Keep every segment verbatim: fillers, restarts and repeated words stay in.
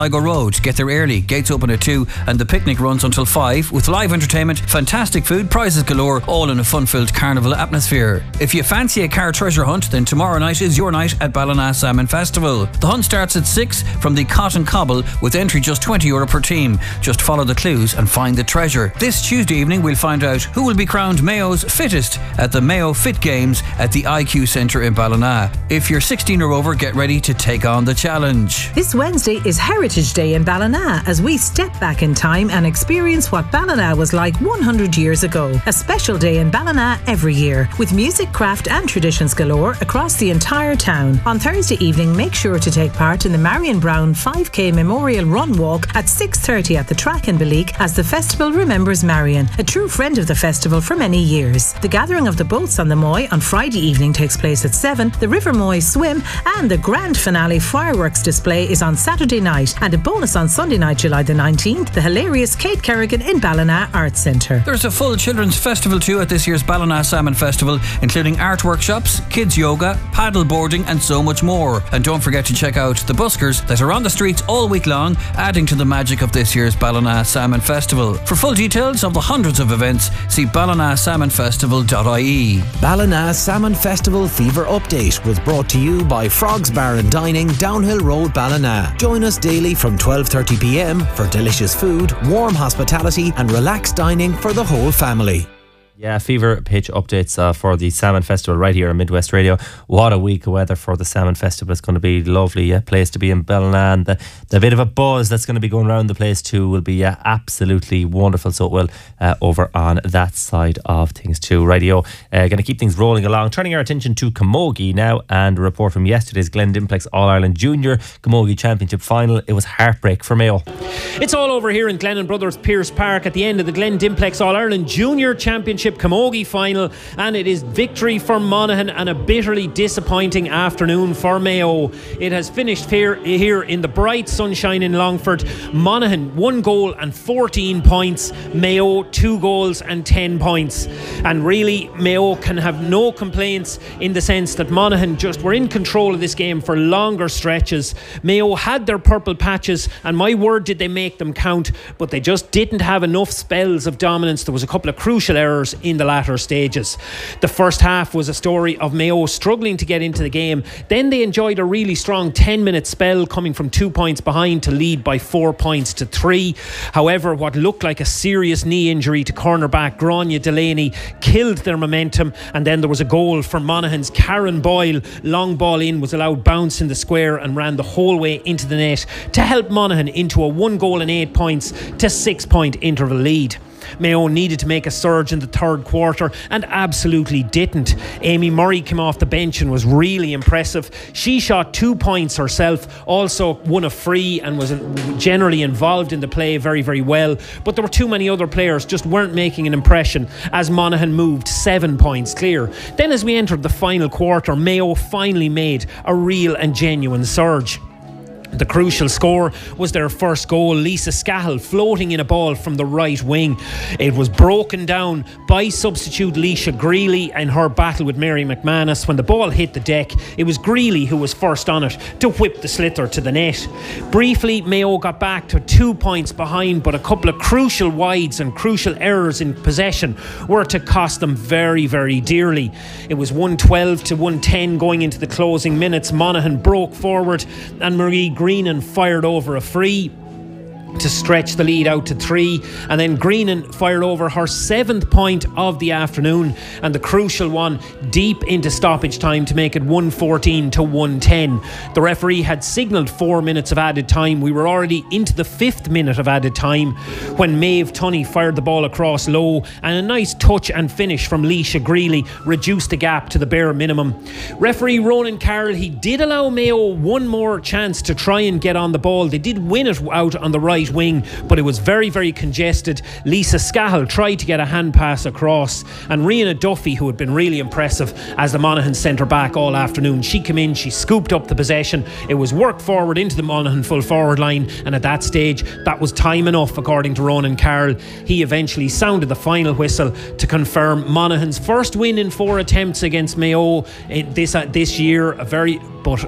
Sligo Road. Get there early. Gates open at two and the picnic runs until five with live entertainment, fantastic food, prizes galore, all in a fun-filled carnival atmosphere. If you fancy a car treasure hunt, then tomorrow night is your night at Ballina Salmon Festival. The hunt starts at six from the Cotton Cobble with entry just twenty euro per team. Just follow the clues and find the treasure. This Tuesday evening we'll find out who will be crowned Mayo's fittest at the Mayo Fit Games at the I Q Centre in Ballina. If you're sixteen or over, get ready to take on the challenge. This Wednesday is Heritage Day in Ballina as we step back in time and experience what Ballina was like one hundred years ago. A special day in Ballina every year with music, craft and traditions galore across the entire town. On Thursday evening, make sure to take part in the Marion Brown five K Memorial Run Walk at six thirty at the track in Balleek as the festival remembers Marion, a true friend of the festival for many years. The gathering of the boats on the Moy on Friday evening takes place at seven, the River Moy swim and the grand finale fireworks display is on Saturday night. And a bonus on Sunday night, July the nineteenth, the hilarious Kate Kerrigan in Ballina Arts Centre. There's a full children's festival too at this year's Ballina Salmon Festival, including art workshops, kids yoga, paddle boarding and so much more. And don't forget to check out the buskers that are on the streets all week long, adding to the magic of this year's Ballina Salmon Festival. For full details of the hundreds of events, see ballina salmon festival dot I E. Ballina Salmon Festival Fever Update was brought to you by Frogs Bar and Dining, Downhill Road, Ballina. Join us daily from twelve thirty p m for delicious food, warm hospitality and relaxed dining for the whole family. Yeah, fever pitch updates uh, for the Salmon Festival right here on Midwest Radio. What a week of weather for the Salmon Festival. It's going to be lovely uh, place to be in Ballina, and the, the bit of a buzz that's going to be going around the place too will be uh, absolutely wonderful. So it will uh, over on that side of things too. Radio, uh, going to keep things rolling along. Turning our attention to Camogie now, and a report from yesterday's Glen Dimplex All-Ireland Junior Camogie Championship final. It was heartbreak for Mayo. It's all over here in Glennon Brothers Pierce Park at the end of the Glen Dimplex All-Ireland Junior Championship Camogie final, and it is victory for Monaghan and a bitterly disappointing afternoon for Mayo. It has finished here, here in the bright sunshine in Longford. Monaghan one goal and fourteen points, Mayo two goals and ten points, and really Mayo can have no complaints in the sense that Monaghan just were in control of this game for longer stretches. Mayo had their purple patches, and my word did they make them count, but they just didn't have enough spells of dominance. There was a couple of crucial errors in the latter stages. The first half was a story of Mayo struggling to get into the game. Then they enjoyed a really strong ten minute spell coming from two points behind to lead by four points to three. However, what looked like a serious knee injury to cornerback Grania Delaney killed their momentum, and then there was a goal for Monaghan's Karen Boyle. Long ball in was allowed bounce in the square and ran the whole way into the net to help Monaghan into a one goal and eight points to six point interval lead. Mayo needed to make a surge in the third quarter and absolutely didn't. Amy Murray came off the bench and was really impressive. She shot two points herself, also won a free and was generally involved in the play very, very well. But there were too many other players just weren't making an impression as Monaghan moved seven points clear. Then as we entered the final quarter, Mayo finally made a real and genuine surge. The crucial score was their first goal, Lisa Scahill floating in a ball from the right wing. It was broken down by substitute Leisha Greeley in her battle with Mary McManus. When the ball hit the deck, it was Greeley who was first on it to whip the sliotar to the net. Briefly, Mayo got back to two points behind, but a couple of crucial wides and crucial errors in possession were to cost them very, very dearly. It was one twelve to one ten going into the closing minutes. Monaghan broke forward and Marie Greenan fired over a free to stretch the lead out to three, and then Greenan fired over her seventh point of the afternoon and the crucial one deep into stoppage time to make it one fourteen to one ten. The referee had signalled four minutes of added time. We were already into the fifth minute of added time when Maeve Tunney fired the ball across low, and a nice touch and finish from Leisha Greeley reduced the gap to the bare minimum. Referee Ronan Carroll, he did allow Mayo one more chance to try and get on the ball. They did win it out on the right wing, but it was very, very congested. Lisa Scahill tried to get a hand pass across, and Rihanna Duffy, who had been really impressive as the Monaghan centre back all afternoon, she came in, she scooped up the possession. It was worked forward into the Monaghan full forward line, and at that stage that was time enough, according to Ronan Carroll. He eventually sounded the final whistle to confirm Monaghan's first win in four attempts against Mayo this uh, this year. A very but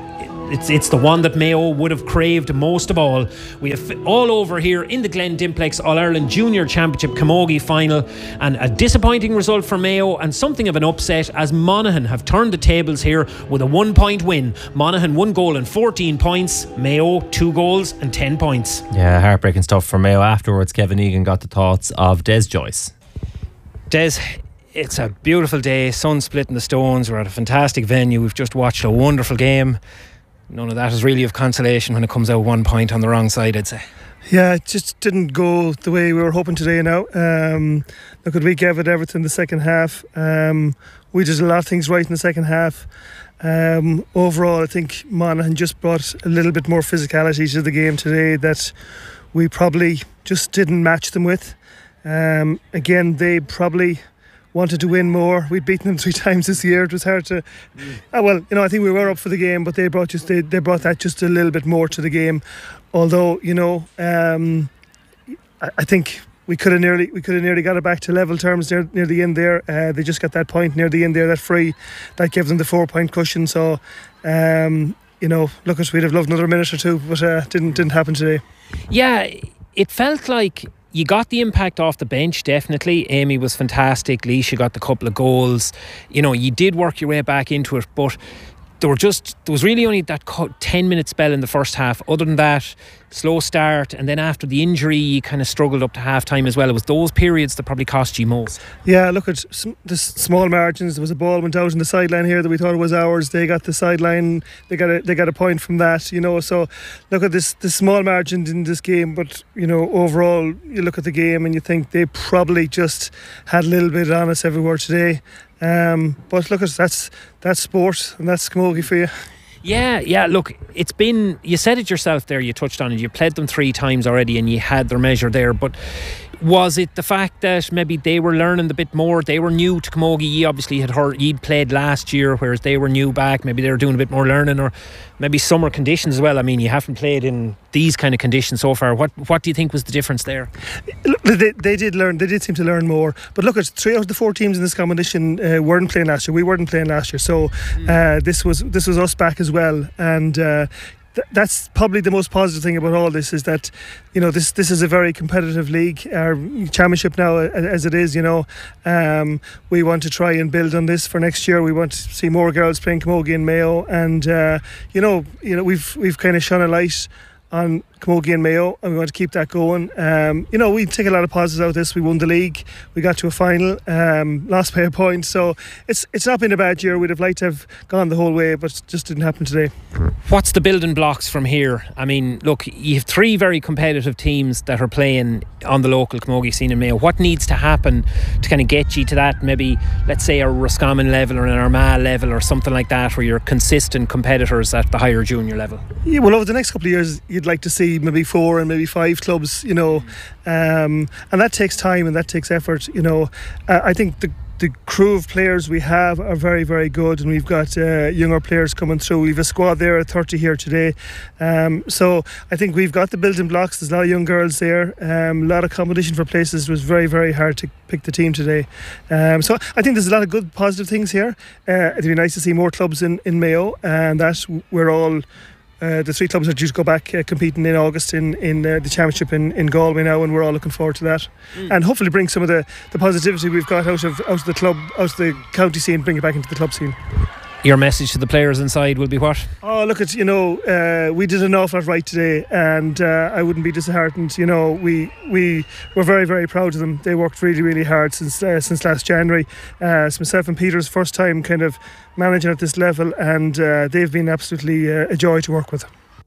it's it's the one that Mayo would have craved most of all. We have all over here in the Glen Dimplex All-Ireland Junior Championship Camogie final, and a disappointing result for Mayo and something of an upset as Monaghan have turned the tables here with a one point win. Monaghan one goal and fourteen points, Mayo two goals and ten points. Yeah, heartbreaking stuff for Mayo. Afterwards, Kevin Egan got the thoughts of Des Joyce. Des, it's a beautiful day, sun splitting the stones, we're at a fantastic venue, we've just watched a wonderful game. None of that is really of consolation when it comes out one point on the wrong side, I'd say. Yeah, it just didn't go the way we were hoping today now. Um, look, we gave it everything in the second half. Um, we did a lot of things right in the second half. Um, overall, I think Monaghan just brought a little bit more physicality to the game today that we probably just didn't match them with. Um, again, they probably wanted to win more. We'd beaten them three times this year. It was hard to mm. uh, well, you know, I think we were up for the game, but they brought just they, they brought that just a little bit more to the game. Although, you know, um, I, I think we could have nearly we could have nearly got it back to level terms near near the end there. Uh, they just got that point near the end there, that free that gave them the four point cushion. So um, you know, look, at we'd have loved another minute or two, but uh, didn't didn't happen today. Yeah, it felt like you got the impact off the bench, definitely. Amy was fantastic. Leisha got the couple of goals. You know, you did work your way back into it, but there were just there was really only that ten minute spell in the first half. Other than that, slow start, and then after the injury you kind of struggled up to half time as well. It was those periods that probably cost you most. Yeah, look at the small margins. There was a ball went out in the sideline here that we thought it was ours. They got the sideline. They got a they got a point from that. You know, so look at this the small margins in this game. But you know, overall, you look at the game and you think they probably just had a little bit on us everywhere today. Um, but look, that's that's sport and that's camogie for you. Yeah, yeah, look, it's been, you said it yourself there, you touched on it, you played them three times already and you had their measure there, but was it the fact that maybe they were learning a bit more, they were new to camogie, you obviously had heard, you'd played last year, whereas they were new back, maybe they were doing a bit more learning, or maybe summer conditions as well. I mean, you haven't played in these kind of conditions so far. What what do you think was the difference there? They, they did learn, they did seem to learn more, but look, it's three out of the four teams in this competition uh, weren't playing last year. We weren't playing last year, so uh, this was this was us back as well, and uh, th- that's probably the most positive thing about all this, is that, you know, this this is a very competitive league, our championship now as it is. You know, um, we want to try and build on this for next year. We want to see more girls playing camogie in Mayo, and uh, you know, you know, we've we've kind of shone a light on camogie and Mayo, and we want to keep that going. Um, you know, we take a lot of positives out of this. We won the league, we got to a final, um, lost by a point, so it's it's not been a bad year. We'd have liked to have gone the whole way, but it just didn't happen today. What's the building blocks from here? I mean, look, you have three very competitive teams that are playing on the local camogie scene in Mayo. What needs to happen to kind of get you to that, maybe, let's say, a Roscommon level or an Armagh level or something like that, where you're consistent competitors at the higher junior level? Yeah, well, over the next couple of years, you'd like to see maybe four and maybe five clubs, you know, um, and that takes time and that takes effort. You know, uh, I think the the crew of players we have are very, very good, and we've got uh, younger players coming through. We've a squad there at thirty here today, um, so I think we've got the building blocks. There's a lot of young girls there, um, a lot of competition for places. It was very, very hard to pick the team today, um, so I think there's a lot of good positive things here. Uh, it'd be nice to see more clubs in, in Mayo, and that we're all Uh, the three clubs are due to go back uh, competing in August in, in uh, the championship in, in Galway now, and we're all looking forward to that, mm. and hopefully bring some of the, the positivity we've got out of out of the club, out of the county scene, bring it back into the club scene. Your message to the players inside will be what? Oh, look, at you know, uh, we did an awful lot right today, and uh, I wouldn't be disheartened. You know, we we were very, very proud of them. They worked really, really hard since uh, since last January. Uh, it's myself and Peter's first time kind of managing at this level, and uh, they've been absolutely uh, a joy to work with.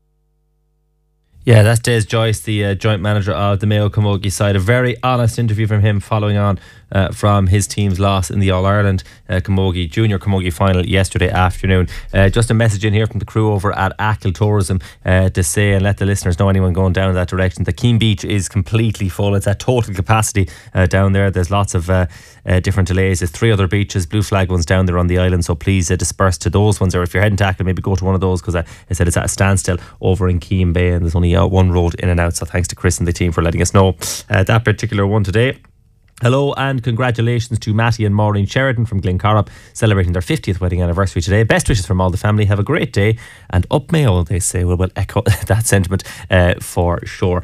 Yeah, that's Des Joyce, the uh, joint manager of the Mayo Camogie side. A very honest interview from him following on uh, from his team's loss in the All-Ireland uh, Camogie, Junior Camogie final yesterday afternoon. Uh, just a message in here from the crew over at Achill Tourism uh, to say and let the listeners know, anyone going down that direction, the Keene Beach is completely full. It's at total capacity uh, down there. There's lots of uh, uh, different delays. There's three other beaches, blue flag ones down there on the island, so please uh, disperse to those ones, or if you're heading to Achill, maybe go to one of those, because I, I said it's at a standstill over in Keene Bay, and there's only uh, one road in and out. So thanks to Chris and the team for letting us know uh, that particular one today. Hello and congratulations to Matty and Maureen Sheridan from Glencorrop, celebrating their fiftieth wedding anniversary today. Best wishes from all the family. Have a great day, and up Mayo, they say. Well, we'll echo that sentiment uh, for sure.